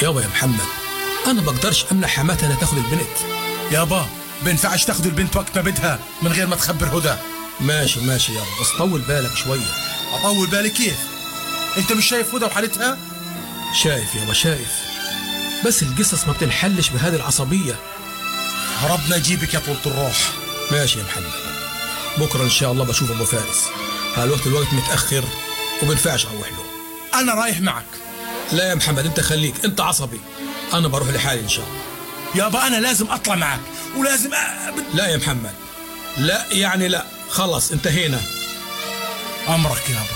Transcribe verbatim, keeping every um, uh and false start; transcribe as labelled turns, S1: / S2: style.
S1: يابا يا محمد، انا بقدرش امنع حماتها انها تاخد البنت.
S2: يابا بينفعش تاخد البنت وقت ما بدها من غير ما تخبر هدى.
S1: ماشي ماشي يابا، بس طول بالك شويه.
S2: اطول بالي كيف؟ انت مش شايف هدى وحالتها؟
S1: شايف يابا شايف، بس القصص ما بتنحلش بهذه العصبيه.
S2: ربنا يجيبك يا طولة الروح.
S1: ماشي يا محمد، بكره ان شاء الله بشوف ابو فارس. هالوقت الوقت متاخر وبنفعش اروح له.
S2: انا رايح معك.
S1: لا يا محمد انت خليك، انت عصبي، انا بروح لحالي ان شاء الله.
S2: يابا انا لازم اطلع معك ولازم أ...
S1: لا يا محمد، لا يعني لا، خلص انتهينا.
S2: امرك يابا.